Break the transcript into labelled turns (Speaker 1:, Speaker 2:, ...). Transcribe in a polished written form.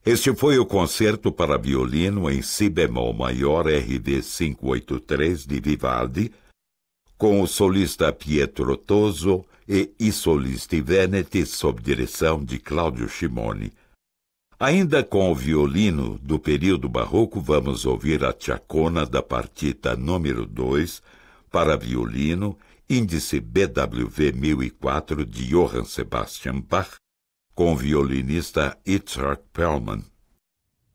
Speaker 1: Este foi o concerto para violino em si bemol maior RD 583 de Vivaldi, com o solista Pietro Toso e i solisti veneti sob direção de Claudio Scimoni. Ainda com o violino do período barroco, vamos ouvir a Chacona da partita número 2 para violino, índice BWV 1004 de Johann Sebastian Bach, com o violinista Itzhak Perlman.